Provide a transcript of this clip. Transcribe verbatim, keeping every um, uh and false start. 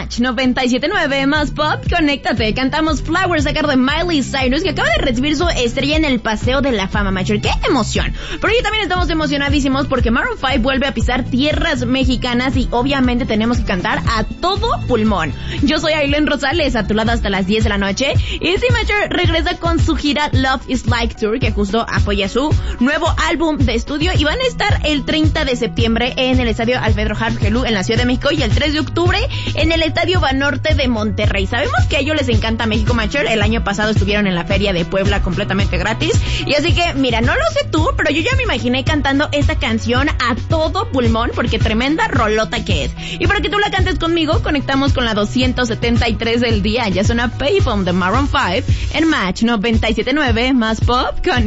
Match noventa y siete punto nueve más pop, conéctate. Cantamos Flowers a cargo de Miley Cyrus, que acaba de recibir su estrella en el Paseo de la Fama Mayor. ¡Qué emoción! Pero hoy también estamos emocionadísimos porque Maroon cinco vuelve a pisar tierras mexicanas y obviamente tenemos que cantar a todo pulmón. Yo soy Aileen Rosales, a tu lado hasta las diez de la noche. Y C Major regresa con su gira Love is Like Tour, que justo apoya su nuevo álbum de estudio, y van a estar el treinta de septiembre en el Estadio Alfredo Harp Helú en la Ciudad de México y el tres de octubre en el Estadio Banorte de Monterrey. Sabemos que a ellos les encanta México Major. El año pasado estuvieron en la Feria de Puebla completamente gratis. Y así que, mira, no lo sé tú, pero yo ya me imaginé cantando esta canción a todo pulmón porque tremenda rolota que es. Y para que tú la cantes conmigo, conectamos con la doscientos setenta y tres del día. Ya suena Payphone de Maroon cinco en Match noventa y siete punto nueve más pop con